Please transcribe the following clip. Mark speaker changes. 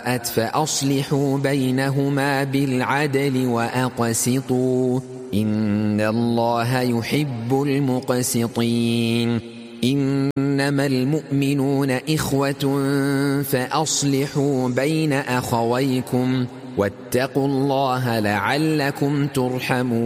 Speaker 1: أساءت فأصلحوا بينهما بالعدل وأقسطوا إن الله يحب المقسطين إنما المؤمنون إخوة فأصلحوا بين أخويكم واتقوا الله لعلكم ترحمون